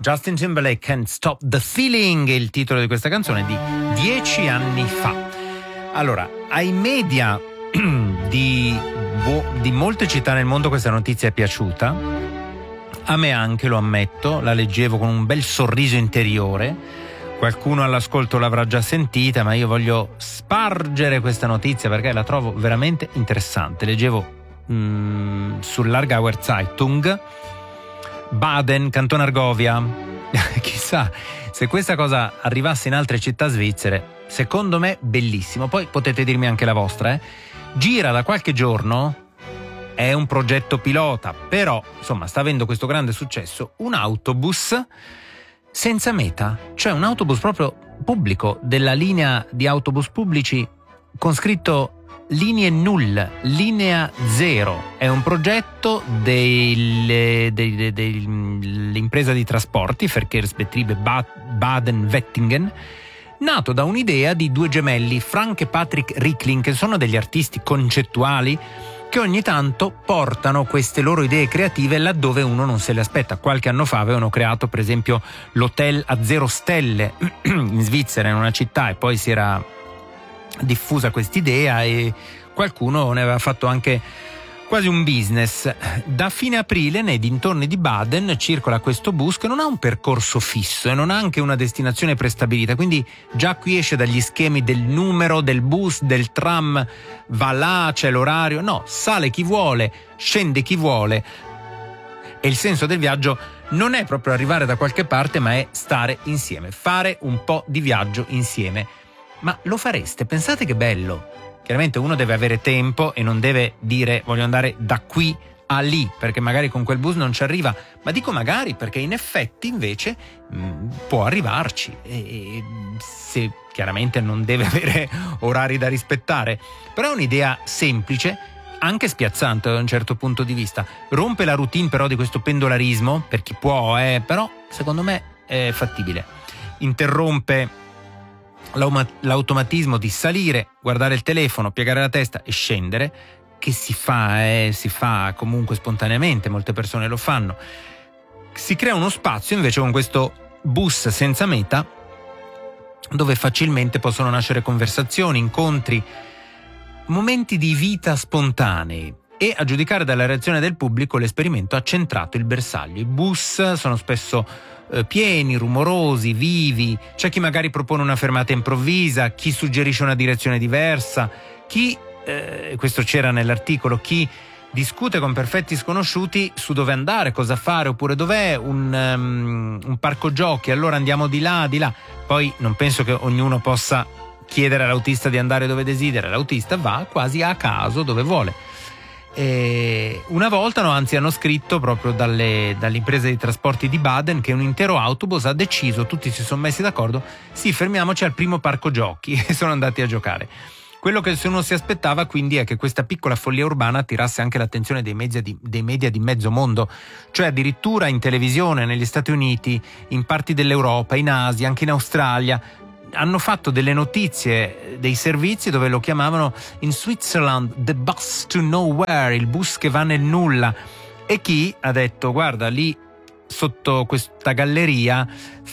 Justin Timberlake, Can't Stop the Feeling, il titolo di questa canzone di 10 anni fa. Allora, ai media di molte città nel mondo questa notizia è piaciuta, a me anche, lo ammetto, la leggevo con un bel sorriso interiore. Qualcuno all'ascolto l'avrà già sentita, ma io voglio spargere questa notizia perché la trovo veramente interessante. Leggevo sull'Aargauer Zeitung, Baden, Canton Argovia. Chissà se questa cosa arrivasse in altre città svizzere. Secondo me bellissimo. Poi potete dirmi anche la vostra. Gira da qualche giorno, è un progetto pilota, però insomma sta avendo questo grande successo, un autobus senza meta, cioè un autobus proprio pubblico, della linea di autobus pubblici con scritto linee null, linea zero. È un progetto dell'impresa di trasporti Verkehrsbetriebe Baden-Wettingen, nato da un'idea di due gemelli, Frank e Patrick Rickling, che sono degli artisti concettuali che ogni tanto portano queste loro idee creative laddove uno non se le aspetta. Qualche anno fa avevano creato per esempio l'hotel a 0 stelle in Svizzera, in una città, e poi si era diffusa quest'idea e qualcuno ne aveva fatto anche quasi un business. Da fine aprile nei dintorni di Baden circola questo bus che non ha un percorso fisso e non ha anche una destinazione prestabilita, quindi già qui esce dagli schemi del numero del bus, del tram, va là, c'è l'orario. No, sale chi vuole, scende chi vuole, e il senso del viaggio non è proprio arrivare da qualche parte, ma è stare insieme, fare un po' di viaggio insieme. Ma lo fareste? Pensate che bello. Chiaramente uno deve avere tempo e non deve dire voglio andare da qui a lì, perché magari con quel bus non ci arriva, ma dico magari perché in effetti invece può arrivarci, e se chiaramente non deve avere orari da rispettare. Però è un'idea semplice, anche spiazzante da un certo punto di vista, rompe la routine però di questo pendolarismo per chi può, però secondo me è fattibile. Interrompe l'automatismo di salire, guardare il telefono, piegare la testa e scendere, che si fa comunque spontaneamente, molte persone lo fanno. Si crea uno spazio invece con questo bus senza meta, dove facilmente possono nascere conversazioni, incontri, momenti di vita spontanei. E a giudicare dalla reazione del pubblico l'esperimento ha centrato il bersaglio. I bus sono spesso pieni, rumorosi, vivi. C'è chi magari propone una fermata improvvisa, chi suggerisce una direzione diversa, chi, questo c'era nell'articolo, chi discute con perfetti sconosciuti su dove andare, cosa fare, oppure dov'è un parco giochi, allora andiamo di là, di là. Poi non penso che ognuno possa chiedere all'autista di andare dove desidera, l'autista va quasi a caso dove vuole. Una volta, anzi hanno scritto proprio dall'impresa di trasporti di Baden che un intero autobus ha deciso, tutti si sono messi d'accordo, sì, fermiamoci al primo parco giochi, e sono andati a giocare. Quello che uno si aspettava quindi è che questa piccola follia urbana attirasse anche l'attenzione dei media di mezzo mondo, cioè addirittura in televisione negli Stati Uniti, in parti dell'Europa, in Asia, anche in Australia. Hanno fatto delle notizie dei servizi dove lo chiamavano in Switzerland the bus to nowhere, il bus che va nel nulla. E chi ha detto guarda, lì sotto questa galleria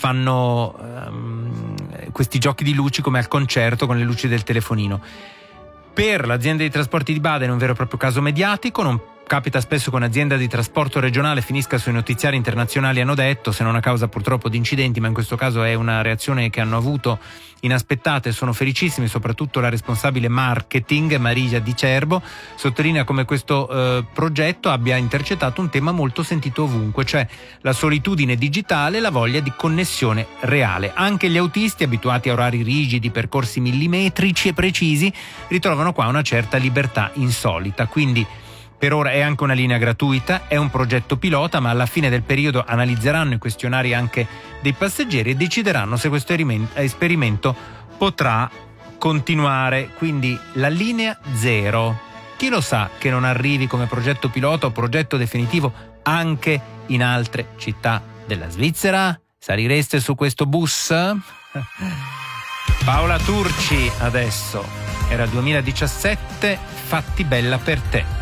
fanno questi giochi di luci come al concerto con le luci del telefonino. Per l'azienda di trasporti di Baden è un vero e proprio caso mediatico. Non capita spesso che un'azienda di trasporto regionale finisca sui notiziari internazionali, hanno detto, se non a causa purtroppo di incidenti, ma in questo caso è una reazione che hanno avuto inaspettata e sono felicissimi. Soprattutto la responsabile marketing Maria Di Cerbo sottolinea come questo progetto abbia intercettato un tema molto sentito ovunque, cioè la solitudine digitale e la voglia di connessione reale. Anche gli autisti, abituati a orari rigidi, percorsi millimetrici e precisi, ritrovano qua una certa libertà insolita. Quindi per ora è anche una linea gratuita, è un progetto pilota, ma alla fine del periodo analizzeranno i questionari anche dei passeggeri e decideranno se questo esperimento potrà continuare. Quindi la linea zero. Chi lo sa che non arrivi come progetto pilota o progetto definitivo anche in altre città della Svizzera? Salireste su questo bus? Paola Turci adesso. Era 2017, Fatti bella per te.